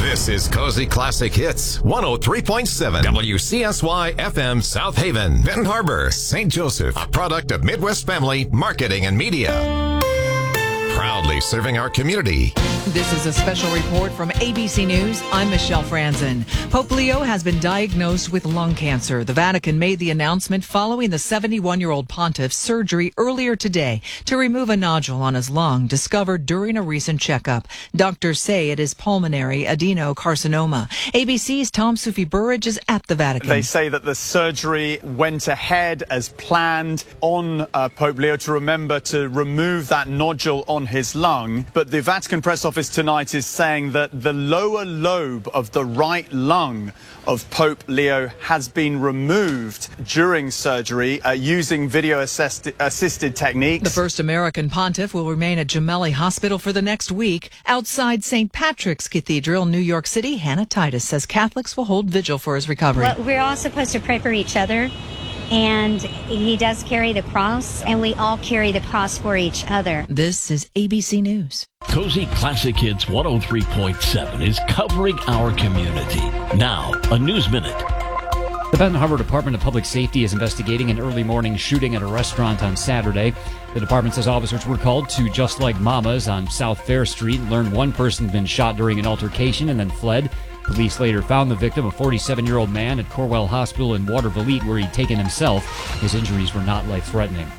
This is Cozy Classic Hits 103.7 WCSY FM South Haven, Benton Harbor, St. Joseph, a product of Midwest Family Marketing and Media. Proudly serving our community. This is a special report from ABC News. I'm Michelle Franzen. Pope Leo has been diagnosed with lung cancer. The Vatican made the announcement following the 71-year-old pontiff's surgery earlier today to remove a nodule on his lung discovered during a recent checkup. Doctors say it is pulmonary adenocarcinoma. ABC's Tom Sufi Burridge is at the Vatican. They say that the surgery went ahead as planned on Pope Leo to remove that nodule on his lung. But the Vatican press office tonight is saying that the lower lobe of the right lung of Pope Leo has been removed during surgery using video-assisted techniques. The first American pontiff will remain at Gemelli Hospital for the next week. Outside St. Patrick's Cathedral, New York City, Hannah Titus says Catholics will hold vigil for his recovery. Well, we're all supposed to pray for each other. And he does carry the cross, and we all carry the cross for each other. This is ABC News. Cozy Classic Hits 103.7 is covering our community. Now, a News Minute. The Benton Harbor Department of Public Safety is investigating an early morning shooting at a restaurant on Saturday. The department says officers were called to Just Like Mama's on South Fair Street and learned one person had been shot during an altercation and then fled. Police later found the victim, a 47-year-old man, at Corwell Hospital in Watervliet, where he'd taken himself. His injuries were not life-threatening.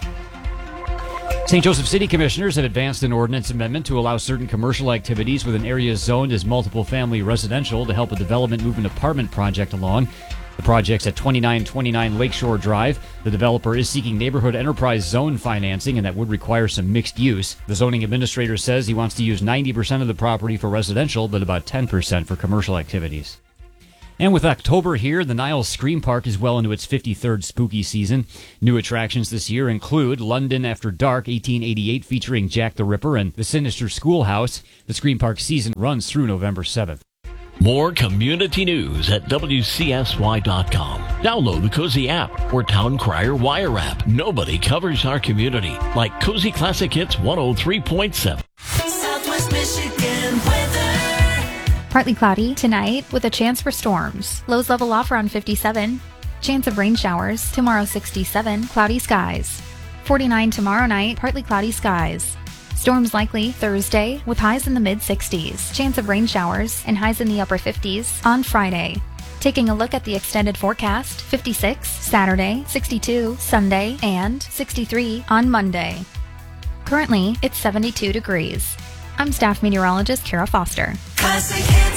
St. Joseph City Commissioners have advanced an ordinance amendment to allow certain commercial activities within areas zoned as multiple-family residential to help a development move an apartment project along. The project's at 2929 Lakeshore Drive. The developer is seeking neighborhood enterprise zone financing, and that would require some mixed use. The zoning administrator says he wants to use 90% of the property for residential, but about 10% for commercial activities. And with October here, the Niles Scream Park is well into its 53rd spooky season. New attractions this year include London After Dark 1888 featuring Jack the Ripper and The Sinister Schoolhouse. The Scream Park season runs through November 7th. More community news at WCSY.com. Download the Cozy app or Town Crier Wire app. Nobody covers our community like Cozy Classic Hits 103.7. Southwest Michigan weather. Partly cloudy tonight with a chance for storms. Lows level off around 57. Chance of rain showers. Tomorrow 67. Cloudy skies. 49 tomorrow night. Partly cloudy skies. Storms likely Thursday with highs in the mid-60s. Chance of rain showers and highs in the upper 50s on Friday. Taking a look at the extended forecast, 56 Saturday, 62 Sunday, and 63 on Monday. Currently, it's 72 degrees. I'm staff meteorologist Kara Foster. Classic Hits.